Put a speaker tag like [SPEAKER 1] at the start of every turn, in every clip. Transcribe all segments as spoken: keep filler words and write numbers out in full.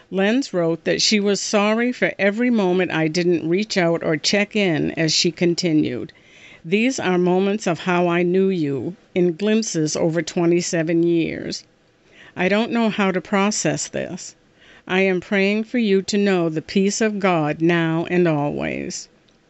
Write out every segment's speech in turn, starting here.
[SPEAKER 1] Lenz wrote that she was sorry for every moment I didn't reach out or check in, as she continued. These are moments of how I knew you, in glimpses over twenty-seven years. I don't know how to process this. I am praying for you to know the peace of God now and always.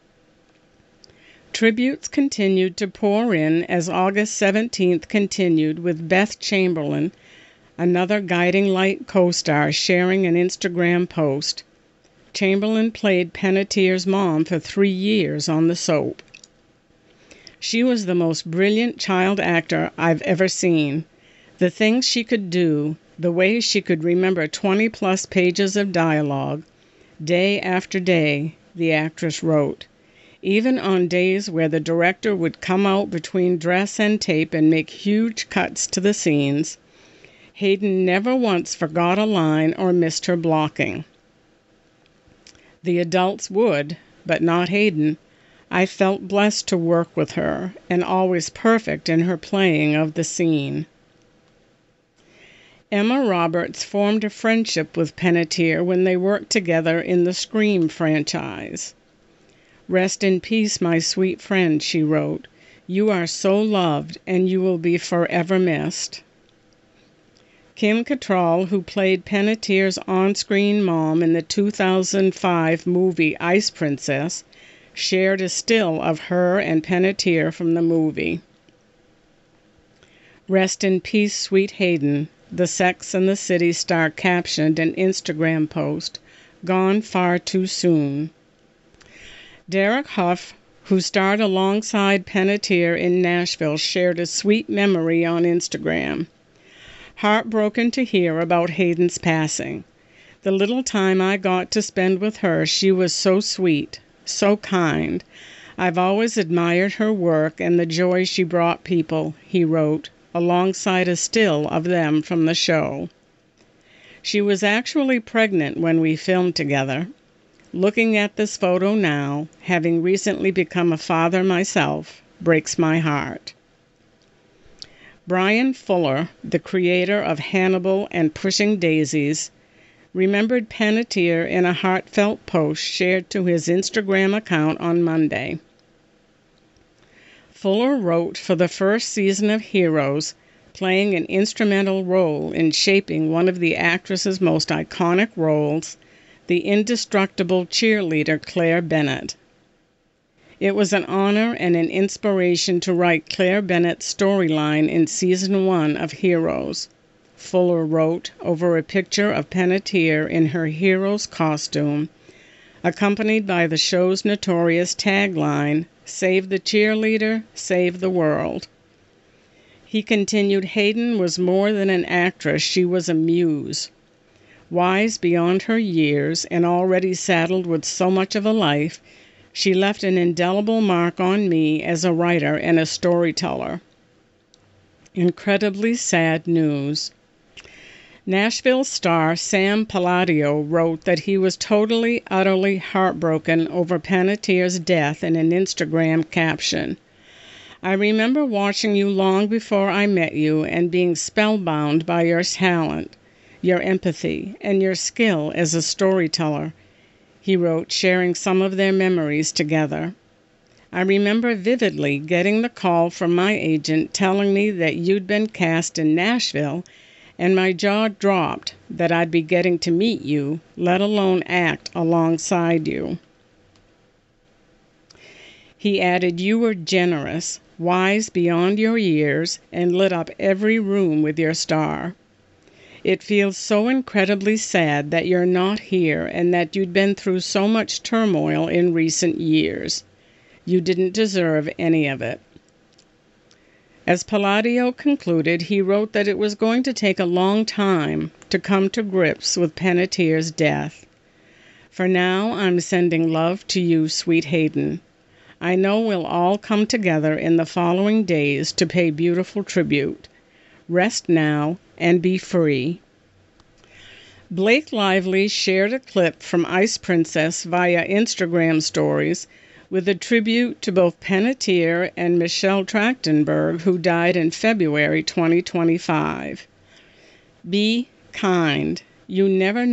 [SPEAKER 1] Tributes continued to pour in as August seventeenth continued with Beth Chamberlain, another Guiding Light co-star, sharing an Instagram post. Chamberlain played Penetier's mom for three years on the soap. She was the most brilliant child actor I've ever seen. The things she could do, the way she could remember twenty-plus pages of dialogue, day after day, the actress wrote. Even on days where the director would come out between dress and tape and make huge cuts to the scenes, Hayden never once forgot a line or missed her blocking. The adults would, but not Hayden. I felt blessed to work with her, and always perfect in her playing of the scene. Emma Roberts formed a friendship with Panettiere when they worked together in the Scream franchise. "Rest in peace, my sweet friend," she wrote. "You are so loved, and you will be forever missed." Kim Cattrall, who played Panettiere's on-screen mom in the two thousand five movie Ice Princess, shared a still of her and Panettiere from the movie. "Rest in peace, sweet Hayden," the Sex and the City star captioned an Instagram post, "Gone far too soon." Derek Hough, who starred alongside Panettiere in Nashville, shared a sweet memory on Instagram. "Heartbroken to hear about Hayden's passing. The little time I got to spend with her, she was so sweet, so kind. I've always admired her work and the joy she brought people," he wrote, alongside a still of them from the show. She was actually pregnant when we filmed together. Looking at this photo now, having recently become a father myself, breaks my heart. Brian Fuller, the creator of Hannibal and Pushing Daisies, remembered Panettiere in a heartfelt post shared to his Instagram account on Monday. Fuller wrote for the first season of Heroes, playing an instrumental role in shaping one of the actress's most iconic roles, the indestructible cheerleader Claire Bennett. It was an honor and an inspiration to write Claire Bennett's storyline in Season one of Heroes, Fuller wrote over a picture of Panettiere in her Heroes costume, accompanied by the show's notorious tagline, "Save the cheerleader, save the world." He continued, "Hayden was more than an actress, she was a muse. Wise beyond her years and already saddled with so much of a life, she left an indelible mark on me as a writer and a storyteller." Incredibly sad news. Nashville star Sam Palladio wrote that he was totally, utterly heartbroken over Panettiere's death in an Instagram caption. "I remember watching you long before I met you and being spellbound by your talent, your empathy, and your skill as a storyteller," he wrote, sharing some of their memories together. "I remember vividly getting the call from my agent telling me that you'd been cast in Nashville, and my jaw dropped that I'd be getting to meet you, let alone act alongside you." He added, "You were generous, wise beyond your years, and lit up every room with your star. It feels so incredibly sad that you're not here and that you'd been through so much turmoil in recent years. You didn't deserve any of it." As Palladio concluded, he wrote that it was going to take a long time to come to grips with Panettiere's death. "For now, I'm sending love to you, sweet Hayden. I know we'll all come together in the following days to pay beautiful tribute. Rest now and be free." Blake Lively shared a clip from Ice Princess via Instagram stories with a tribute to both Panettiere and Michelle Trachtenberg, who died in February twenty twenty-five. "Be kind. You never